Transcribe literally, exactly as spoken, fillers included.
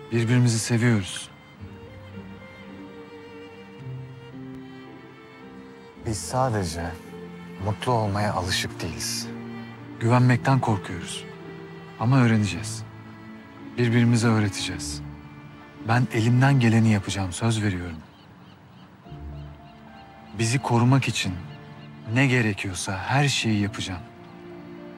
Birbirimizi seviyoruz. Biz sadece mutlu olmaya alışık değiliz. Güvenmekten korkuyoruz. Ama öğreneceğiz. Birbirimize öğreteceğiz. Ben elimden geleni yapacağım, söz veriyorum. Bizi korumak için ne gerekiyorsa her şeyi yapacağım.